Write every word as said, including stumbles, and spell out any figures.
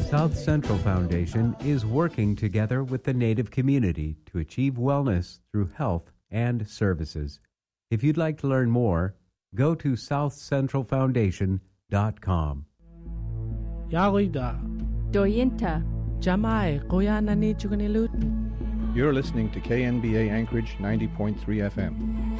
South Central Foundation is working together with the Native community to achieve wellness through health and services. If you'd like to learn more, go to south central foundation dot com. Yarida. Doyinta. Jamai Koyanani Chuganilut. You're listening to K N B A Anchorage ninety point three F M.